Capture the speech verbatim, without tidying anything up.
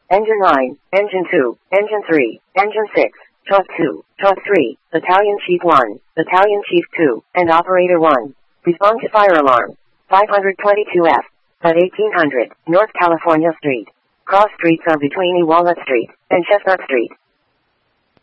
Engine nine, Engine two, Engine three, Engine six, T O S two, T O S three, Battalion Chief one, Battalion Chief two, and Operator one. Respond to fire alarm. five twenty-two F. At eighteen hundred, North California Street. Cross streets are between Ewallet Street and Chestnut Street.